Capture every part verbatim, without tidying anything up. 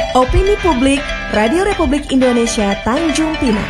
Opini Publik, Radio Republik Indonesia Tanjung Pinang.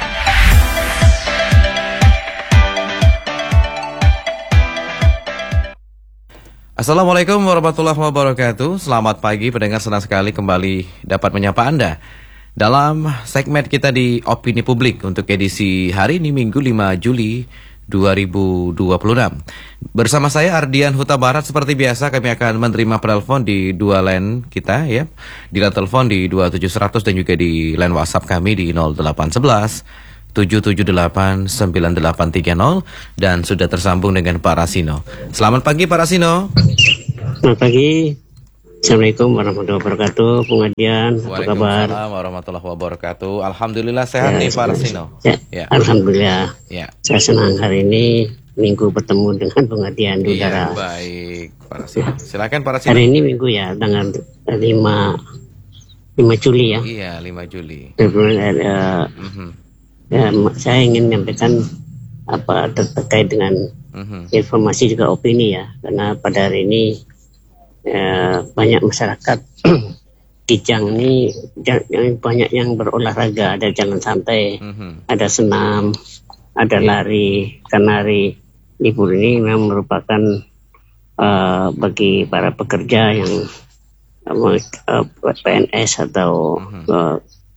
Assalamualaikum warahmatullahi wabarakatuh. Selamat pagi pendengar, senang sekali kembali dapat menyapa Anda dalam segmen kita di Opini Publik untuk edisi hari ini Minggu lima Juli dua ribu dua puluh enam. Bersama saya Ardian Huta Barat, seperti biasa kami akan menerima penelpon di dua line kita ya. Di line telepon di dua tujuh seratus dan juga di line WhatsApp kami di nol delapan satu satu tujuh tujuh delapan sembilan delapan tiga nol dan sudah tersambung dengan Pak Rasino. Selamat pagi Pak Rasino. Selamat pagi. Assalamualaikum warahmatullahi wabarakatuh. Bung Adian, apa kabar? Waalaikumsalam warahmatullahi wabarakatuh. Alhamdulillah sehat ya, nih Pak Rasino. Ya, ya. Alhamdulillah. Ya. Saya senang hari ini Minggu bertemu dengan Bung Adian di udara. Ya, baik Pak Rasino. Silakan Pak Rasino. Hari ini Minggu ya, tanggal lima Juli ya. Iya, lima Juli. Uh, mm-hmm. Ya, saya ingin menyampaikan apa terkait dengan mm-hmm. informasi juga opini ya, karena pada hari ini ya, banyak masyarakat Kijang ini yang banyak yang berolahraga, ada jalan santai, mm-hmm. ada senam, ada lari. Karena hari libur ini memang merupakan uh, bagi para pekerja yang uh, P N S atau mm-hmm. uh,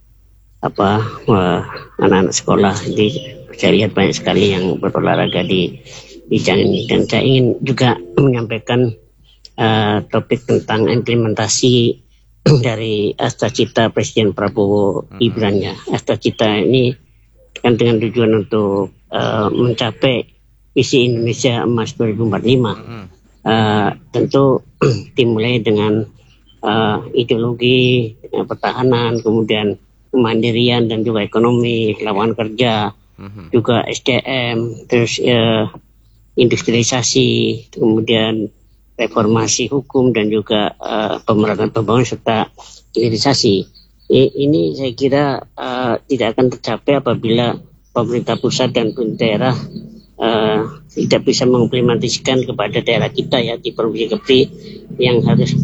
apa uh, anak-anak sekolah. Jadi saya lihat banyak sekali yang berolahraga di Kijang ini, dan saya ingin juga menyampaikan Uh, topik tentang implementasi dari Astacita Presiden Prabowo Gibran ya. Astacita ini kan dengan tujuan untuk uh, mencapai visi Indonesia Emas dua ribu empat puluh lima. Uh, tentu dimulai dengan uh, ideologi uh, pertahanan, kemudian kemandirian dan juga ekonomi, lapangan kerja, juga S D M, terus uh, industrialisasi, kemudian reformasi hukum dan juga uh, pemerataan pembangunan serta hilirisasi. Ini saya kira uh, tidak akan tercapai apabila pemerintah pusat dan pemerintah daerah uh, tidak bisa mengimplementasikan kepada daerah kita ya di Provinsi Kepri yang harus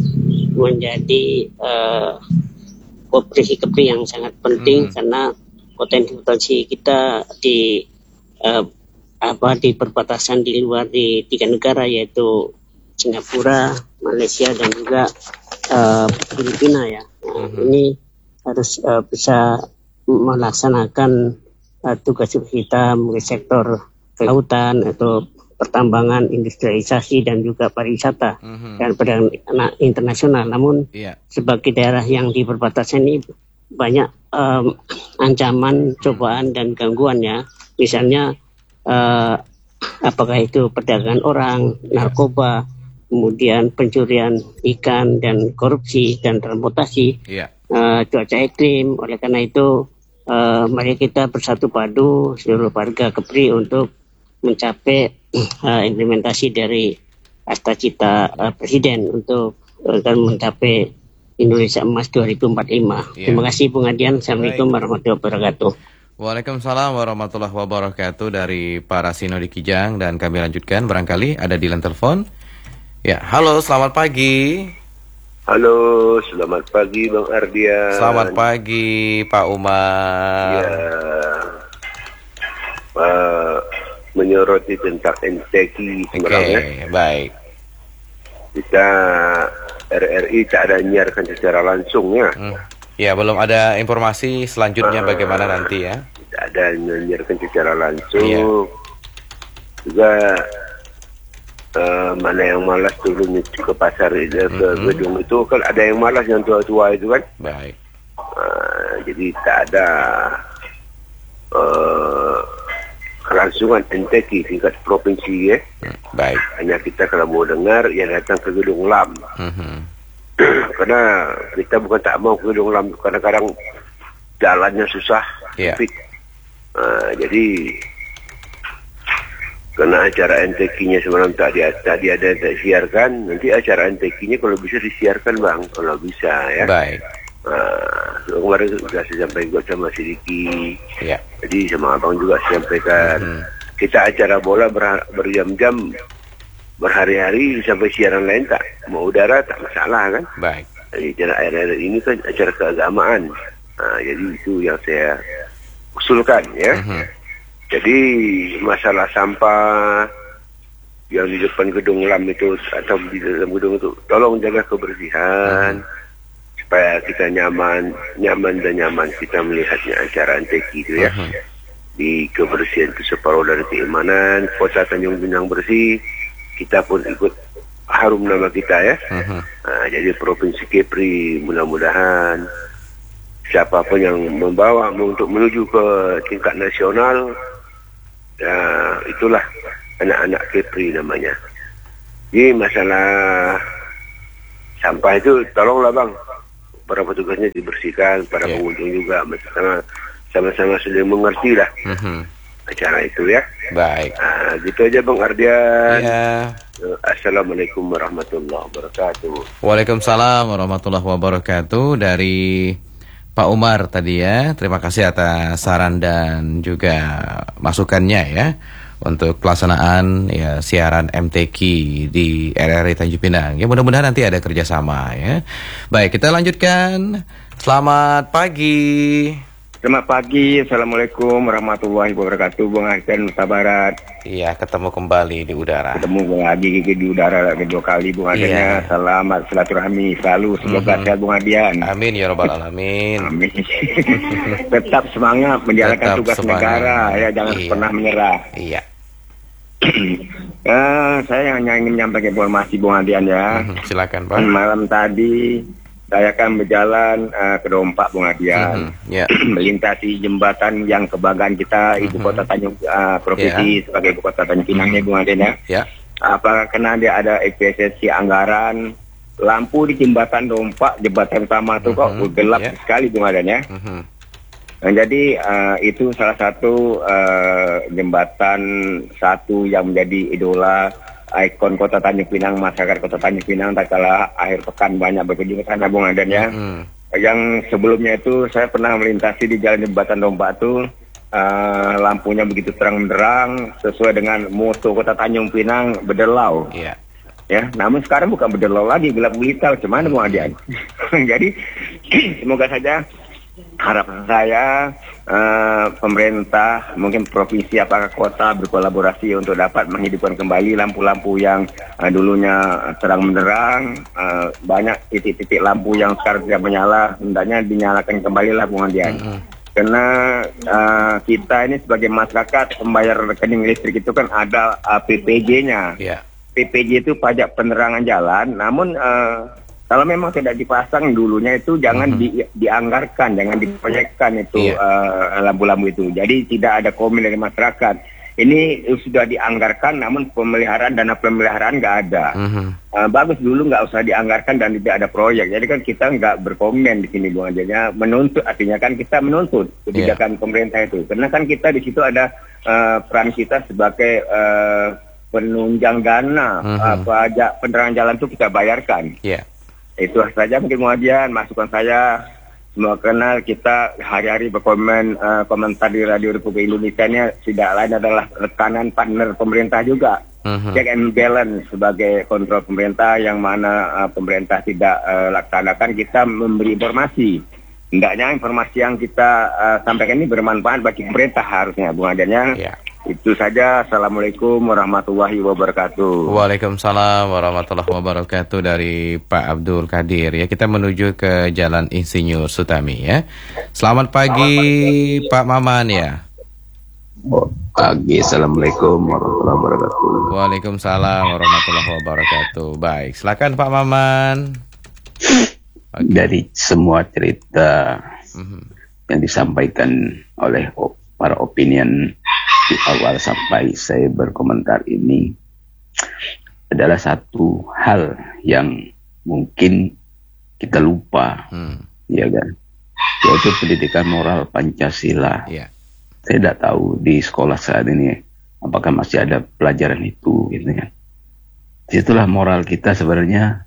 menjadi uh, Provinsi Kepri yang sangat penting, hmm. karena potensi-potensi kita di uh, apa di perbatasan di luar di tiga negara yaitu Singapura, Malaysia dan juga uh, Filipina ya. Nah, mm-hmm. ini harus uh, bisa melaksanakan uh, tugas kita di sektor kelautan atau pertambangan, industrialisasi dan juga pariwisata mm-hmm. dan perdagangan internasional. Namun yeah. sebagai daerah yang di perbatasan ini banyak um, ancaman, cobaan dan gangguan ya. Misalnya uh, apakah itu perdagangan orang, narkoba, kemudian pencurian ikan dan korupsi dan transportasi, yeah. uh, cuaca iklim. Oleh karena itu uh, mari kita bersatu padu seluruh warga Kepri untuk mencapai uh, implementasi dari Astacita uh, Presiden untuk uh, mencapai Indonesia Emas dua ribu empat puluh lima. Yeah. Terima kasih Bung Adian. Assalamualaikum warahmatullahi wabarakatuh. Waalaikumsalam warahmatullahi wabarakatuh dari Pak Rasino di Kijang, dan kami lanjutkan barangkali ada di line telepon. Ya, halo, selamat pagi. Halo, selamat pagi Bang Ardian. Selamat pagi Pak Umar. Ya, uh, menyoroti tentang N T K sebenarnya. Oke, baik. Kita R R I tak ada menyiarkan secara langsung ya. Hmm. Ya, belum ada informasi selanjutnya uh, bagaimana nanti ya. Tidak ada menyiarkan secara langsung. Ya. Juga Uh, mana yang malas turun ke pasar itu, ke mm-hmm. gedung itu kan ada yang malas, yang tua-tua itu kan. Baik. Uh, jadi tak ada uh, kelangsungan N T K tingkat provinsi ya. Mm, baik. Hanya kita kalau mau dengar yang datang ke gedung L A M. Mm-hmm. Karena kita bukan tak mau ke gedung L A M, kadang-kadang jalannya susah. Yeah. Uh, jadi karena acara N T K-nya semalam tadi tadi ada yang tak siarkan, nanti acara N T K-nya kalau bisa disiarkan Bang, kalau bisa ya. Baik. Nah, kemarin sudah saya sampaikan sama Sidiki, ya. Jadi sama Abang juga saya sampaikan. Mm-hmm. Kita acara bola ber, berjam-jam, berhari-hari sampai siaran lain tak, mau udara tak masalah kan. Baik. Jadi acara R R ini kan acara keagamaan. Ha, jadi itu yang saya usulkan ya. Uh-huh. Jadi masalah sampah yang di depan gedung L A M itu atau di dalam gedung itu, tolong jaga kebersihan uh-huh. supaya kita nyaman, nyaman dan nyaman kita melihatnya acara Anteki itu ya. Uh-huh. Di kebersihan itu separuh dari keimanan, Kota Tanjung Pinang bersih, kita pun ikut harum nama kita ya. Uh-huh. Nah, jadi Provinsi Kepri mudah-mudahan siapapun yang membawa untuk menuju ke tingkat nasional, ya, itulah anak-anak Kepri namanya. Jadi masalah sampah itu tolonglah bang, para petugasnya dibersihkan, para yeah. pengunjung juga sama sama-sama sudah mengerti lah uh-huh. acara itu ya. Baik. Nah, gitu aja Bang Ardian. Ya. Assalamualaikum warahmatullahi wabarakatuh. Waalaikumsalam warahmatullahi wabarakatuh. Dari Pak Umar tadi ya, terima kasih atas saran dan juga masukannya ya untuk pelaksanaan ya siaran M T Q di R R I Tanjung Pinang. Ya mudah-mudahan nanti ada kerjasama ya. Baik, kita lanjutkan. Selamat pagi. Selamat pagi, Assalamualaikum warahmatullahi wabarakatuh, Bung Ardian Nusa Barat. Iya, ketemu kembali di udara. Ketemu lagi di udara kedua kali, Bung Ardian. Iya. Selamat silaturahmi selalu, semoga mm-hmm. sehat Bung Ardian. Amin ya rabbal alamin. Amin. Tetap semangat menjalankan Tetap tugas semangat. negara, ya jangan iya. pernah menyerah. Iya. uh, saya hanya ingin menyampaikan informasi Bung Ardian ya. Mm-hmm. Silakan Pak. Malam tadi saya akan berjalan uh, ke Dompak Bung Ardian, mm-hmm. yeah. melintasi jembatan yang kebanggaan kita, mm-hmm. ibu kota Tanjung uh, provinsi yeah. sebagai ibu kota Tanjung Pinangnya mm-hmm. Bung Ardian ya. Yeah. Apakah karena dia ada efisiensi anggaran, lampu di jembatan Dompak, jembatan utama itu mm-hmm. kok gelap yeah. sekali Bung Ardian ya. Mm-hmm. Nah, jadi uh, itu salah satu uh, jembatan satu yang menjadi idola ikon Kota Tanjung Pinang, masyarakat Kota Tanjung Pinang tak kalah akhir pekan banyak berkunjung ke sana Bung Ardian ya. Mm-hmm. Yang sebelumnya itu saya pernah melintasi di jalan jembatan Dompak itu, uh, lampunya begitu terang benderang sesuai dengan moto Kota Tanjung Pinang, berdelau. Yeah. Ya, namun sekarang bukan berdelau lagi, gelap gulita, cuman Bung Ardian. Jadi semoga saja harapan saya uh, pemerintah, mungkin provinsi apakah kota berkolaborasi untuk dapat menghidupkan kembali lampu-lampu yang uh, dulunya terang benderang, uh, banyak titik-titik lampu yang sekarang tidak menyala, hendaknya dinyalakan kembali lah Bung Ardian. Mm-hmm. Karena uh, kita ini sebagai masyarakat pembayar rekening listrik itu kan ada uh, P P J-nya. Yeah. P P J itu pajak penerangan jalan, namun uh, kalau memang tidak dipasang dulunya itu jangan mm-hmm. di, dianggarkan, jangan diproyekkan itu yeah. uh, lampu-lampu itu. Jadi tidak ada komen dari masyarakat. Ini sudah dianggarkan, namun pemeliharaan, dana pemeliharaan nggak ada. Mm-hmm. Uh, bagus dulu nggak usah dianggarkan dan tidak ada proyek. Jadi kan kita nggak berkomen di sini Bung Ardian. Menuntut, artinya kan kita menuntut kebijakan yeah. pemerintah itu. Karena kan kita di situ ada uh, peran kita sebagai uh, penunjang dana, mm-hmm. uh, pajak penerangan jalan itu kita bayarkan. Yeah. Itu saja mungkin Muadian, masukan saya. Semua kenal kita hari-hari berkomen uh, komentar di Radio Republik Indonesia ini tidak lain adalah rekanan partner pemerintah juga. Uh-huh. Check and balance sebagai kontrol pemerintah yang mana uh, pemerintah tidak uh, laksanakan, kita memberi informasi. Hendaknya informasi yang kita uh, sampaikan ini bermanfaat bagi pemerintah harusnya Bung Adian. Yeah. Itu saja. Assalamualaikum warahmatullahi wabarakatuh. Waalaikumsalam warahmatullahi wabarakatuh dari Pak Abdul Qadir. Ya, kita menuju ke Jalan Insinyur Sutami ya. Selamat pagi, Selamat pagi. Pak Maman ya. Oh, pagi. Assalamualaikum warahmatullahi wabarakatuh. Waalaikumsalam warahmatullahi wabarakatuh. Baik, silakan Pak Maman. Pagi. Dari semua cerita mm-hmm. yang disampaikan oleh para opinion di awal sampai saya berkomentar ini adalah satu hal yang mungkin kita lupa, hmm. ya kan, yaitu pendidikan moral Pancasila. Yeah. Saya tidak tahu di sekolah saat ini apakah masih ada pelajaran itu, gitu kan. Itulah moral kita sebenarnya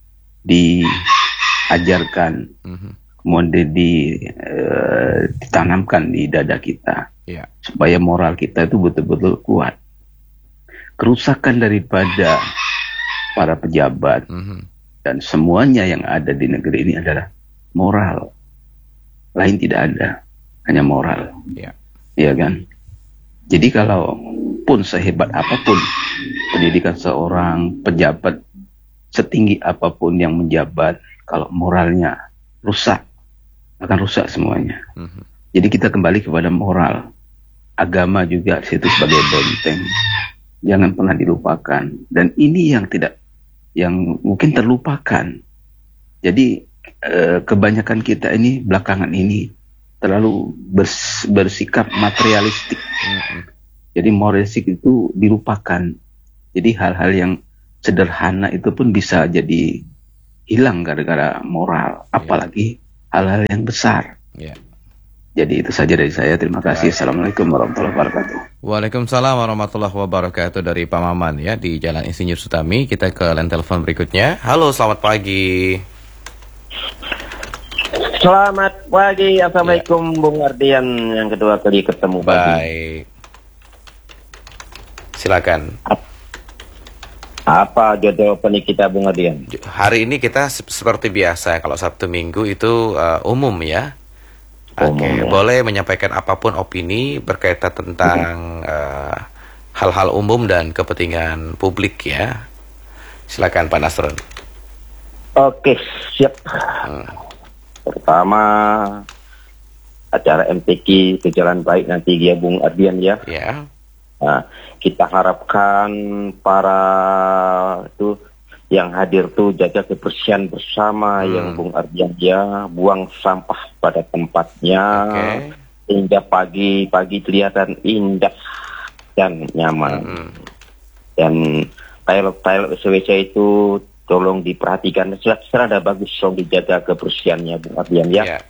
diajarkan, mm-hmm. kemudian di, uh, ditanamkan di dada kita. Yeah. Supaya moral kita itu betul-betul kuat. Kerusakan daripada para pejabat, mm-hmm. Dan semuanya yang ada di negeri ini adalah moral. Lain tidak ada, hanya moral. Ya. Iya kan? Jadi kalau pun sehebat apapun pendidikan seorang pejabat, setinggi apapun yang menjabat, kalau moralnya rusak, akan rusak semuanya. Mm-hmm. Jadi kita kembali kepada moral. Agama juga situ sebagai benteng. Jangan pernah dilupakan. Dan ini yang tidak, yang mungkin terlupakan. Jadi eh, kebanyakan kita ini belakangan ini terlalu bers, bersikap materialistik. Mm-hmm. Jadi moralistik itu dilupakan. Jadi hal-hal yang sederhana itu pun bisa jadi hilang gara-gara moral. Apalagi yeah. hal-hal yang besar. Yeah. Jadi itu saja dari saya. Terima kasih. Assalamualaikum warahmatullahi wabarakatuh. Waalaikumsalam warahmatullahi wabarakatuh dari Pak Maman ya di Jalan Insinyur Sutami. Kita ke line telepon berikutnya. Halo, selamat pagi. Selamat pagi. Assalamualaikum ya. Bung Ardian, yang kedua kali ketemu pagi. Baik. Silakan. Apa jadwal opening kita, Bung Ardian? Hari ini kita se- seperti biasa. Kalau Sabtu Minggu itu uh, umum ya. Oke, okay, ya. Boleh menyampaikan apapun opini berkaitan tentang uh, hal-hal umum dan kepentingan publik ya. Silakan Pak Nasrun. Oke, siap. Hmm. Pertama, acara M T Q berjalan baik nanti ya Bung Ardian ya. Ya. Yeah. Nah, kita harapkan para itu yang hadir tuh jaga kebersihan bersama, hmm. yang Bung Ardian ya, buang sampah pada tempatnya, okay. hingga pagi-pagi kelihatan indah dan nyaman. Hmm. Dan toilet-toilet W C itu tolong diperhatikan, serada bagus, tolong dijaga kebersihannya Bung Ardian ya. Yeah.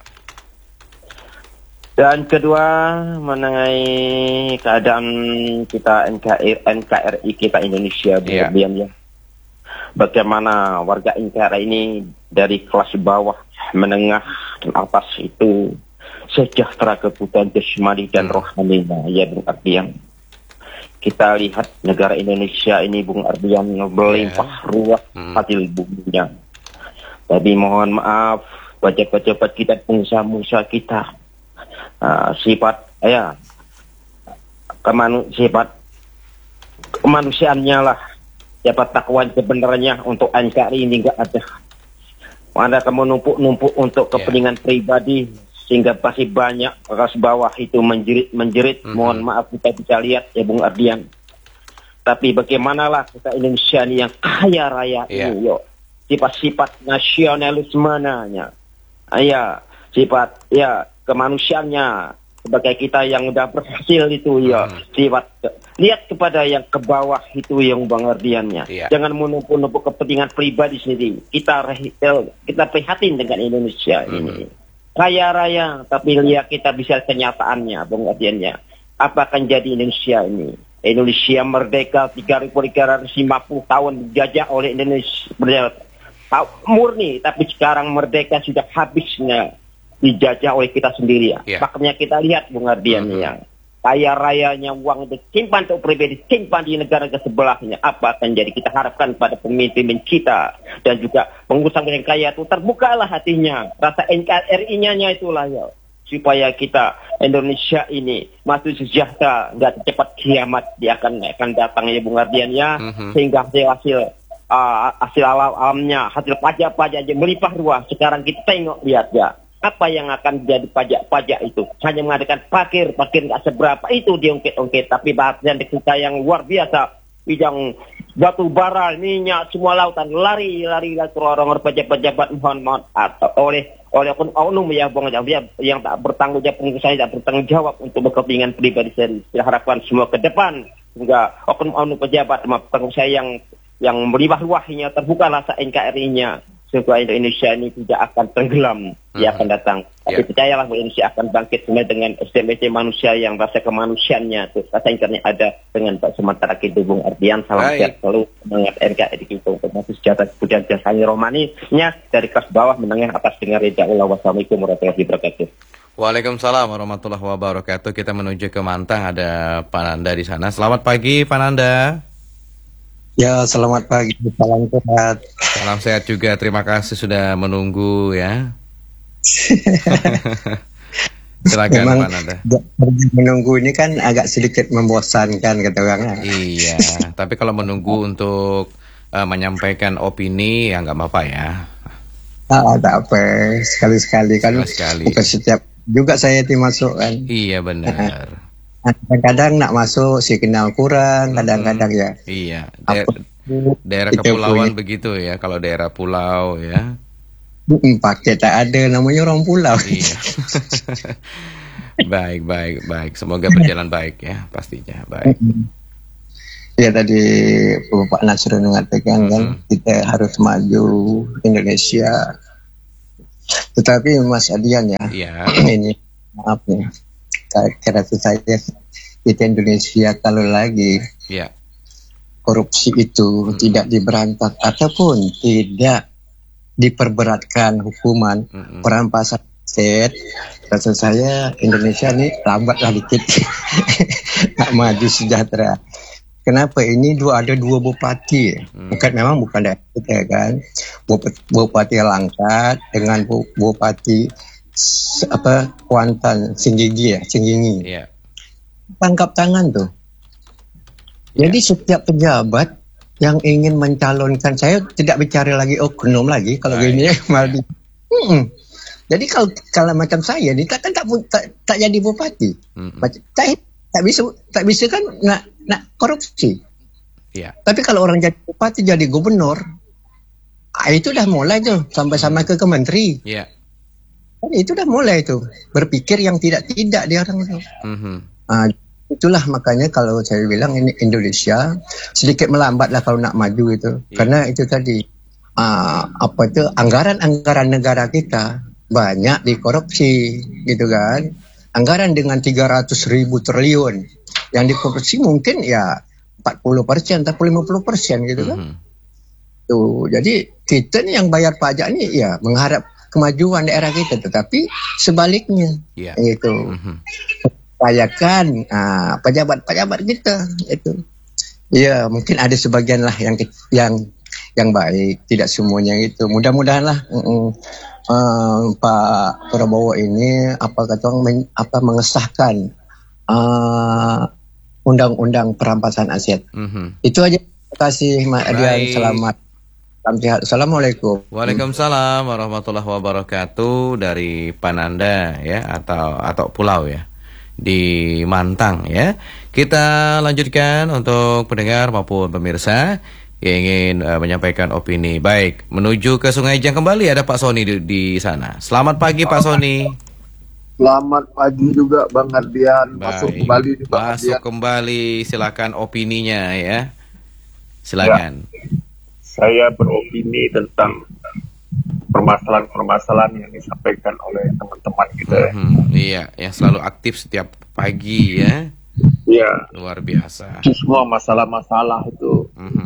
Dan kedua, mengenai keadaan kita N K R I kita Indonesia Bung Ardian yeah. ya. Bagaimana warga N K R I ini dari kelas bawah, menengah, dan atas itu sejahtera kebutuhan jasmani dan rohaninya ya Bung Ardian. Kita lihat negara Indonesia ini Bung Ardian melimpah yeah. ruah mm. hasil buminya. Tapi mohon maaf, pejabat-pejabat kita, pengusaha-pengusaha kita, uh, sifat ya kemanu sifat kemanusiaannya lah, dapat takwa sebenarnya untuk N K R I ini nggak ada. Ada kamu numpuk-numpuk untuk kepentingan yeah. pribadi, sehingga pasti banyak kelas bawah itu menjerit-menjerit. Mm-hmm. Mohon maaf, kita bisa lihat ya Bung Ardian. Tapi bagaimanalah kita Indonesia ini yang kaya raya yeah. ini, yuk sifat-sifat nasionalismenya, ya sifat ya kemanusiaannya. Sebagai kita yang udah berhasil itu ya, hmm. sifat lihat kepada yang ke bawah itu yang Bang Ardiannya. Yeah. Jangan menumpuk-numpuk kepentingan pribadi sendiri. Kita kita prihatin dengan Indonesia hmm. ini. Kaya raya, tapi lihat kita bisa kenyataannya Bang Ardiannya. Apa akan jadi Indonesia ini? Indonesia merdeka tiga ribu tiga ratus lima puluh tahun dijajah oleh Indonesia murni, tapi sekarang merdeka sudah habisnya, dijajah oleh kita sendiri ya. Yeah. Makanya kita lihat Bung Ardian mm-hmm. yang kaya rayanya uang itu simpan untuk pribadi, simpan di negara ke sebelahnya. Apa akan jadi? Kita harapkan pada pemimpin kita dan juga pengusaha yang kaya itu terbukalah hatinya, rasa N K R I-nya itulah ya, supaya kita Indonesia ini masih sejahtera, nggak cepat kiamat dia akan akan datang ya Bung Ardian ya, mm-hmm. sehingga hasil hasil uh, hasil alam alamnya, hasil pajak-pajak aja melimpah ruah. Sekarang kita tengok lihat ya. Apa yang akan jadi pajak-pajak itu? Hanya mengadakan parkir, parkir nggak seberapa itu diungkit-ungkit. Tapi bahasanya kita yang luar biasa, bidang batu bara, minyak, semua lautan lari, lari, lari orang-orang pejabat-pejabat mohon-mohon atau oleh oleh oknum ya bang yang tak bertanggung jawab, pengusaha tak bertanggung jawab untuk kepentingan pribadi sendiri. Kita harapkan semua ke depan sehingga oknum-oknum pejabat, pengusaha yang yang melimpah ruahnya terbuka rasa N K R I-nya. Supaya Indonesia ini tidak akan tenggelam, mm-hmm. dia akan datang. Tapi yeah. percayalah Indonesia akan bangkit sebenarnya dengan S D M manusia yang rasa kemanusiaannya, tuh rasa internet ada dengan Pak sementara kita Bung Ardian. Salam sehat selalu, semangat N K R I kita untuk masuk sejahtera kemudian jasanya romaninya dari kelas bawah menengah atas dengan reda Allah. Wassalamualaikum warahmatullahi wabarakatuh. Waalaikumsalam warahmatullahi wabarakatuh. Kita menuju ke Mantang, ada Pak Nanda di sana. Selamat pagi Pak Nanda. Ya, selamat pagi, salam sehat. Salam sehat juga, terima kasih sudah menunggu ya. Silakan Memang Pak Nanda. menunggu ini kan agak sedikit membosankan kata orang. Iya, tapi kalau menunggu untuk uh, menyampaikan opini ya nggak apa-apa ya. Ah, tak apa, sekali-sekali kan. Sekali-sekali. Bukan setiap juga saya dimasuk kan. Iya benar. Kadang-kadang nak masuk signal kurang, kadang-kadang ya. Iya, da- Apa, daerah kita kepulauan punya- begitu ya. Kalau daerah pulau ya. Mm, pakai tak ada, namanya orang pulau. Iya. Baik, baik, baik. Semoga berjalan baik ya, pastinya baik. Ya tadi Bapak Nasrul mengatakan kan kita harus maju Indonesia. Tetapi Mas Adian ya, Iya. ini maaf nih, kira saya kita Indonesia kalau lagi Iya. korupsi itu tidak diberantas ataupun tidak diperberatkan hukuman Mm-mm. perampasan aset, rasa saya Indonesia ini lambatlah dikit nak maju sejahtera. Kenapa ini dua ada dua bupati, Hmm. bukan memang bukan dari kita kan, Bup- bupati Langkat dengan bu- bupati s- apa Kuantan Singgigi ya Singgigi Iya. tangkap tangan tuh. Jadi setiap pejabat yang ingin mencalonkan, saya tidak bicara lagi oknum lagi kalau Baik. gini ya malah di- Mm-mm. Jadi kalau kalau macam saya ni takkan tak tak, tak, tak jadi bupati. Mm-mm. Macam tak tak bisa tak bisa kan nak nak korupsi. Iya. Tapi kalau orang jadi bupati jadi gubernur, ah, itu dah mulai tuh sampai sama ke ke menteri. Iya. Kan itu dah mulai tuh berpikir yang tidak tidak dia orang itu. Mhm. Ah, itulah makanya kalau saya bilang ini Indonesia sedikit melambat lah kalau nak maju itu. Iya. Karena itu tadi ah, apa itu anggaran-anggaran negara kita banyak dikorupsi gitu kan. Anggaran dengan tiga ratus ribu triliun yang dikorupsi mungkin ya empat puluh persen atau lima puluh persen gitu kan. Mhm. Tuh, jadi kita nih yang bayar pajak nih ya mengharap kemajuan daerah kita, tetapi sebaliknya Iya. gitu. Mhm. Rayakan ah, pejabat-pejabat kita itu. Ya mungkin ada sebagian lah yang ke- yang yang baik, tidak semuanya itu. Mudah-mudahan lah mm, uh, Pak Prabowo ini apa kata orang men- apa mengesahkan uh, undang-undang perampasan aset. Mhm. Itu aja. Terima kasih Mas Adian. Baik. Selamat. Salam sehat. Assalamualaikum. Waalaikumsalam warahmatullahi wabarakatuh dari Pananda ya atau atau pulau ya di Mantang ya. Kita lanjutkan untuk pendengar maupun pemirsa yang ingin uh, menyampaikan opini. Baik, menuju ke Sungai Jang kembali ada Pak Soni di, di sana. Selamat pagi Pak Soni. Selamat pagi juga Bang Ardian. Masuk Baik. kembali nih Bang Masuk Ardian. kembali, silakan opininya ya. Silakan. Saya beropini tentang permasalahan-permasalahan yang disampaikan oleh teman-teman kita. Mhm, iya, yang selalu aktif setiap pagi ya. Ya, Luar biasa. itu semua masalah-masalah itu. Mhm.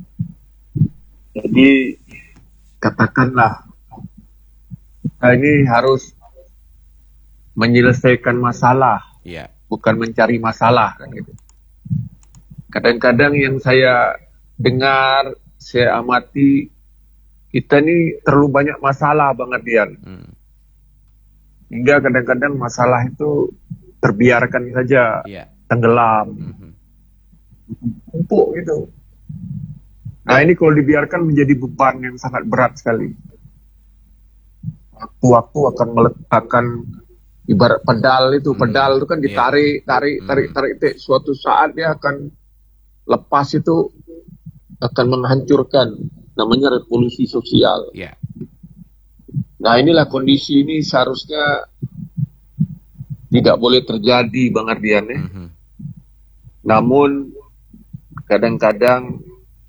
Jadi katakanlah kita ini harus menyelesaikan masalah, Iya. bukan mencari masalah kan gitu. Kadang-kadang yang saya dengar, saya amati, kita ini terlalu banyak masalah Bang Ardian. Hmm. Hingga kadang-kadang masalah itu terbiarkan saja, Iya. tenggelam, Mhm. empuk gitu. Nah ini kalau dibiarkan menjadi beban yang sangat berat sekali. Waktu-waktu akan meletakkan ibarat pedal itu, Hmm. pedal itu kan Iya. ditarik, tarik, tarik, Hmm. tarik, tarik. Suatu saat dia akan lepas itu akan menghancurkan, namanya revolusi sosial. Iya. Nah inilah kondisi ini seharusnya tidak boleh terjadi Bang Ardian ya. Mhm. Namun kadang-kadang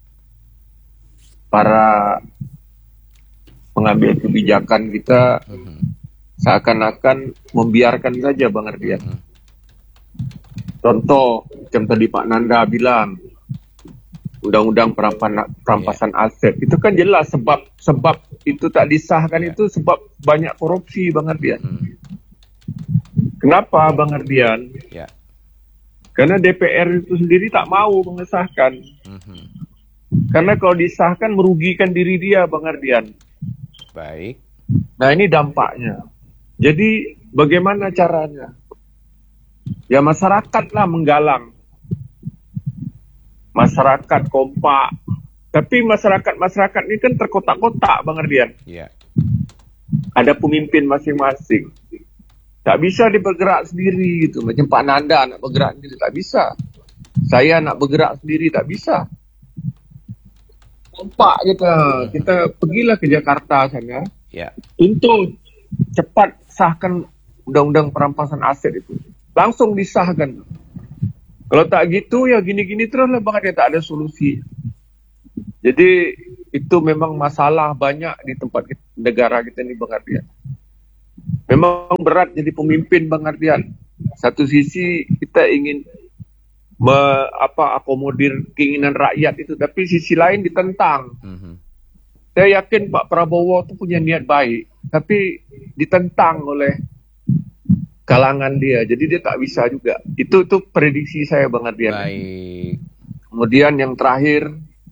para pengambil kebijakan kita Mhm. seakan-akan membiarkan saja Bang Ardian. Mhm. Contoh, macam tadi Pak Nanda bilang, undang-undang perampan- perampasan aset, itu kan jelas sebab sebab itu tak disahkan Ya. itu sebab banyak korupsi Bang Ardian. Mhm. Kenapa Bang Ardian? Ya. Karena D P R itu sendiri tak mau mengesahkan. Mhm. Karena kalau disahkan merugikan diri dia, Bang Ardian. Baik. Nah, ini dampaknya. Jadi bagaimana caranya? Ya masyarakatlah menggalang. Masyarakat kompak. Tapi masyarakat-masyarakat ini kan terkotak-kotak, Bang Ardian. Iya. Ada pemimpin masing-masing. Tak bisa dia bergerak sendiri gitu. Macam Pak Nanda nak bergerak sendiri, tak bisa. Saya nak bergerak sendiri, tak bisa. Kompak kita. Kita pergilah ke Jakarta sana. Ya. Untuk cepat sahkan undang-undang perampasan aset itu. Langsung disahkan. Kalau tak gitu, ya gini-gini teruslah Bang Ardian, tak ada solusi. Jadi itu memang masalah banyak di tempat kita, negara kita ini Bang Ardian. Memang berat jadi pemimpin Bang Ardian. Satu sisi kita ingin me, apa akomodir keinginan rakyat itu, tapi sisi lain ditentang. Mm-hmm. Saya yakin Pak Prabowo itu punya niat baik, tapi ditentang oleh kalangan dia. Jadi dia tak bisa juga. Itu itu prediksi saya Bang Ardian. Baik. Kemudian yang terakhir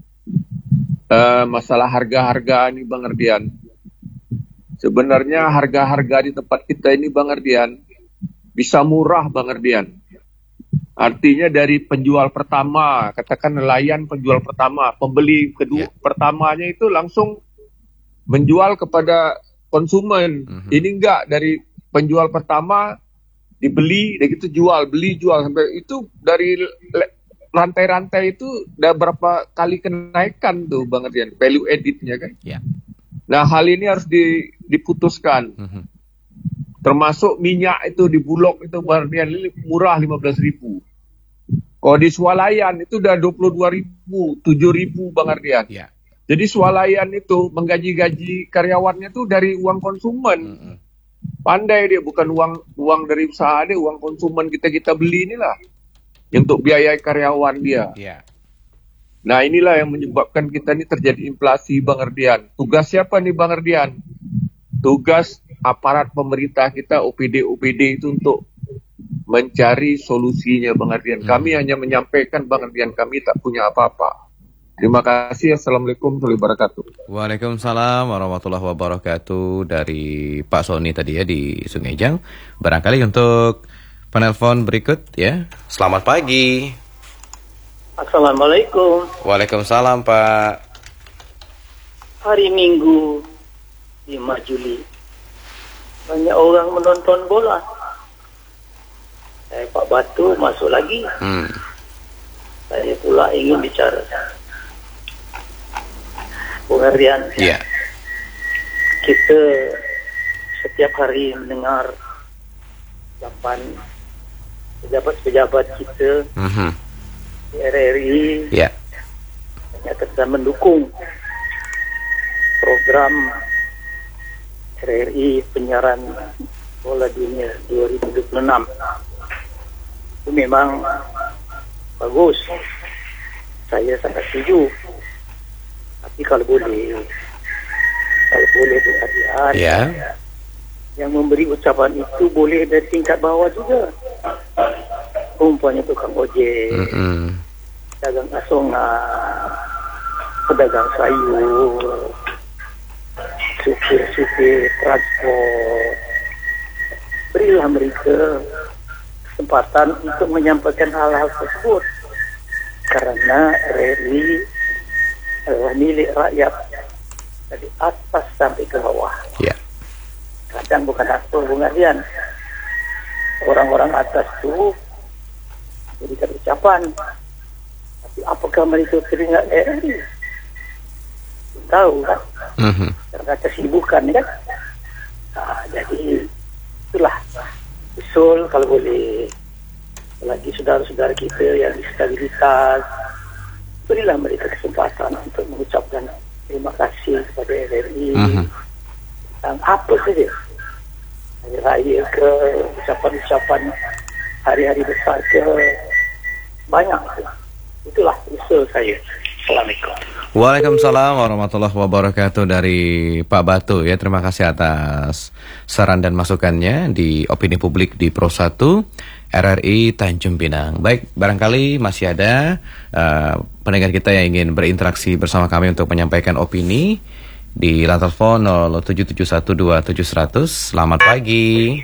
Uh, masalah harga-harga ini Bang Ardian. Sebenarnya harga-harga di tempat kita ini Bang Ardian bisa murah Bang Ardian. Artinya dari penjual pertama, katakan nelayan penjual pertama, pembeli kedua, yeah. pertamanya itu langsung menjual kepada konsumen. Mm-hmm. Ini enggak, dari penjual pertama dibeli, dan gitu jual, beli jual sampai itu dari le- rantai-rantai itu udah berapa kali kenaikan tuh Bang Ardian, value added-nya kan. Yeah. Nah hal ini harus di, diputuskan. Mm-hmm. Termasuk minyak itu di Bulog itu Bang Ardian murah lima belas ribu. Kalau di Swalayan itu udah dua puluh dua ribu, tujuh ribu Bang Ardian. Yeah. Jadi Swalayan itu menggaji-gaji karyawannya tuh dari uang konsumen. Mm-hmm. Pandai dia, bukan uang uang dari usaha dia, uang konsumen kita-kita beli inilah. Untuk biayai karyawan dia. Yeah. Nah inilah yang menyebabkan kita ini terjadi inflasi Bang Ardian. Tugas siapa nih Bang Ardian? Tugas aparat pemerintah kita, O P D O P D itu untuk mencari solusinya Bang Ardian. Hmm. Kami hanya menyampaikan Bang Ardian, kami tak punya apa-apa. Terima kasih. Assalamualaikum warahmatullahi wabarakatuh. Waalaikumsalam warahmatullahi wabarakatuh. Dari Pak Sony tadi ya di Sungejang. Barangkali untuk penelpon berikut ya. Selamat pagi. Assalamualaikum. Waalaikumsalam Pak. Hari Minggu lima Juli banyak orang menonton bola. Eh, Pak Batu masuk lagi. Hmm. Saya pula ingin bicara. Bung Ardian. Iya. Kita setiap hari mendengar ucapan pejabat-pejabat kita uh-huh. di R R I yeah. menyatakan mendukung program R R I penyiaran bola dunia dua ribu dua puluh enam. Itu memang bagus, saya sangat setuju. Tapi kalau boleh kalau boleh perhatian yeah. yang memberi ucapan itu boleh dari tingkat bawah juga. Umpamanya tukang ojek, mm-hmm. pedagang asongan, pedagang sayur, supir-supir transport. Berilah mereka kesempatan untuk menyampaikan hal-hal tersebut. Karena R R I adalah milik rakyat dari atas sampai ke bawah. Yeah. Kadang bukan aktor Bung Ardian. Orang-orang atas itu berikan ucapan, tapi apakah mereka teringat R R I? Tahu kan? Mm-hmm. Karena kesibukan kan? Nah, jadi itulah usul kalau boleh, lagi saudara-saudara kita yang disabilitas, berilah mereka kesempatan untuk mengucapkan terima kasih kepada R R I. Mm-hmm. Dan apa saja, hari raya ke, ucapan-ucapan hari-hari besar ke, banyak itu. Itulah usul saya. Assalamualaikum. Waalaikumsalam warahmatullahi wabarakatuh dari Pak Batu ya. Terima kasih atas saran dan masukannya di opini publik di Pro satu R R I Tanjung Pinang. Baik, barangkali masih ada uh, pendengar kita yang ingin berinteraksi bersama kami untuk menyampaikan opini di line telepon nol tujuh tujuh satu dua tujuh seratus. Selamat pagi.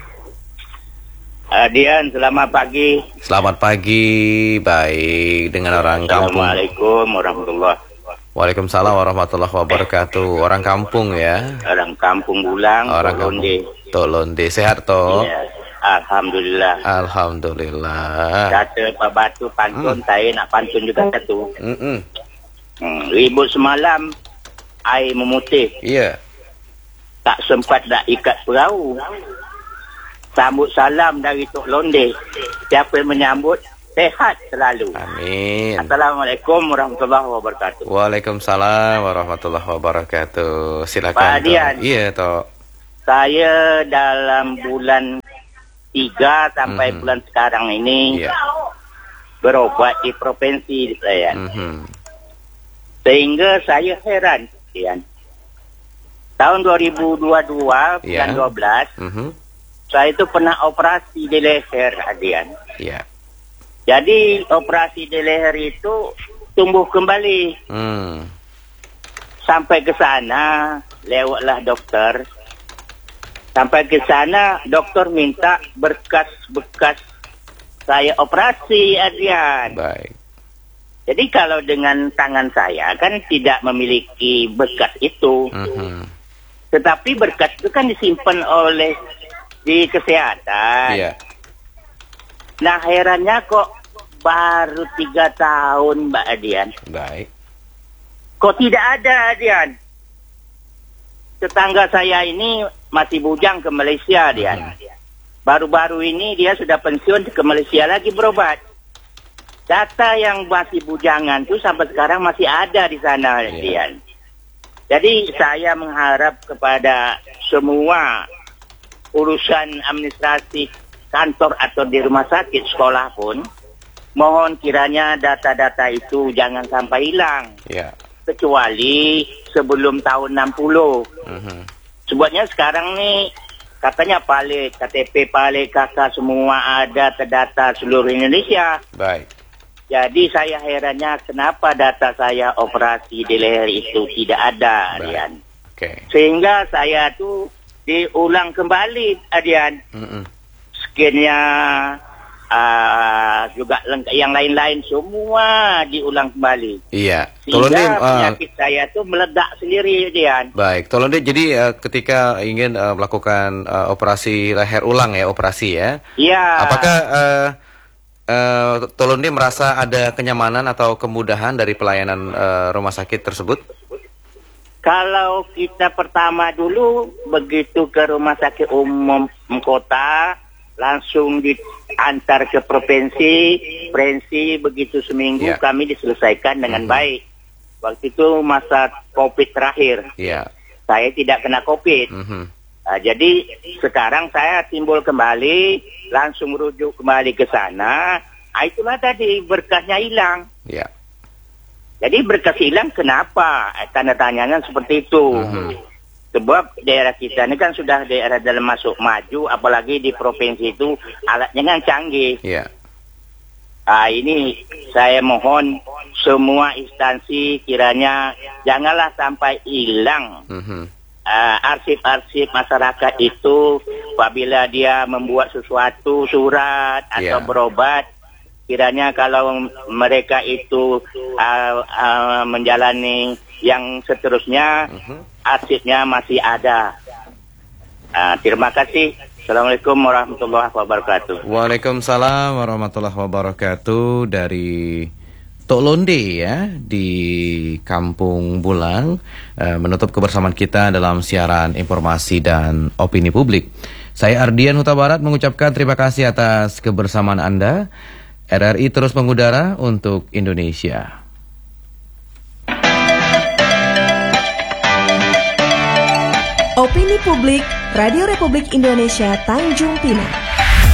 Adian, selamat pagi. Selamat pagi. Baik, dengan orang kampung. Assalamualaikum warahmatullahi wabarakatuh. Waalaikumsalam warahmatullahi wabarakatuh. Orang kampung ya. Orang kampung Bulang, Orang Tolonde. kampung Tolonde. Sehat toh? Ya, Alhamdulillah. Alhamdulillah. Kata Pak Batu pantun, hmm. saya nak pantun juga satu. Mm-mm. Hmm, ribut semalam, air memutih. Iya. Tak sempat nak ikat perahu. Sambut salam dari Tok Londe. Siapa yang menyambut, sehat selalu. Amin. Assalamualaikum warahmatullahi wabarakatuh. Waalaikumsalam warahmatullahi wabarakatuh. Silakan. Pak Adian. Iya, Tok. Saya dalam bulan tiga sampai mm-hmm. bulan sekarang ini yeah. berobat di provinsi saya. Mm-hmm. Sehingga saya heran, Dian. Tahun dua ribu dua puluh dua, bulan yeah. dua belas, mm-hmm. saya itu pernah operasi di leher, Adian. Yeah. Jadi operasi di leher itu tumbuh kembali. Mm. Sampai ke sana, lewatlah dokter. Sampai ke sana, dokter minta berkas-bekas saya operasi, Adian. Baik. Jadi kalau dengan tangan saya kan tidak memiliki bekas itu. Mm-hmm. Tetapi berkas itu kan disimpan oleh di kesehatan. Iya. Nah, herannya kok baru tiga tahun, Mbak Adian. Baik. Kok tidak ada, Adian? Tetangga saya ini masih bujang ke Malaysia, Adian. Hmm. Baru-baru ini dia sudah pensiun ke Malaysia lagi berobat. Data yang masih bujangan itu sampai sekarang masih ada di sana, yeah. Adian. Jadi saya mengharap kepada semua urusan administrasi kantor atau di rumah sakit, sekolah pun, mohon kiranya data-data itu jangan sampai hilang. Yeah. Kecuali sebelum tahun enam puluh. Uh-huh. Sebabnya sekarang nih katanya Pale, K T P Pale, K K semua ada terdata seluruh Indonesia. Baik. Jadi saya herannya kenapa data saya operasi di leher itu tidak ada, Adian. Okay. Sehingga saya tuh diulang kembali, Adian. Uh-uh. Skinnya Uh, juga yang lain-lain semua diulang kembali. Iya. Sehingga uh, penyakit saya itu meledak sendiri, Dian. Baik, tolong deh. Jadi uh, ketika ingin uh, melakukan uh, operasi leher ulang ya, operasi ya. Iya. Apakah uh, uh, tolong deh merasa ada kenyamanan atau kemudahan dari pelayanan uh, rumah sakit tersebut? Kalau kita pertama dulu begitu ke rumah sakit umum kota, langsung diantar ke provinsi, provinsi begitu seminggu yeah. kami diselesaikan dengan mm-hmm. baik. Waktu itu masa COVID terakhir, yeah. saya tidak kena COVID. Mm-hmm. Nah, jadi sekarang saya timbul kembali, langsung rujuk kembali ke sana. Nah, itulah tadi berkasnya hilang. Yeah. Jadi berkas hilang kenapa? Tanda tanyanya seperti itu. Mm-hmm. Sebab daerah kita ini kan sudah daerah dalam masuk maju, apalagi di provinsi itu alatnya kan canggih. Yeah. Nah, ini saya mohon semua instansi kiranya janganlah sampai hilang mm-hmm. uh, arsip-arsip masyarakat itu apabila dia membuat sesuatu surat atau yeah. berobat. Kiranya kalau mereka itu uh, uh, menjalani yang seterusnya, uh-huh. arsipnya masih ada. Uh, terima kasih. Assalamualaikum warahmatullahi wabarakatuh. Waalaikumsalam warahmatullahi wabarakatuh. Dari Tok Londe ya, di Kampung Bulang, uh, menutup kebersamaan kita dalam siaran informasi dan opini publik. Saya Ardian Huta Barat mengucapkan terima kasih atas kebersamaan Anda. R R I terus mengudara untuk Indonesia. Opini publik Radio Republik Indonesia Tanjung Pinang.